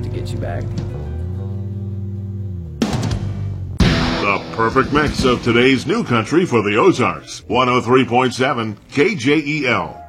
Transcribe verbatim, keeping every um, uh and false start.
to get you back. The perfect mix of today's new country for the Ozarks. one oh three point seven K J E L.